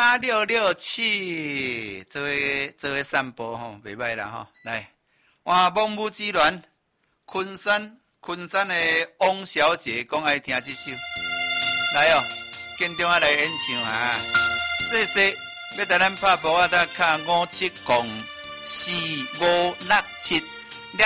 8667，做位散步吼，袂歹啦吼。来，换蒙武之恋，昆山的汪小姐讲爱听这首，来哦，跟中啊来演唱啊！细细要带咱拍步啊，搭卡57045667。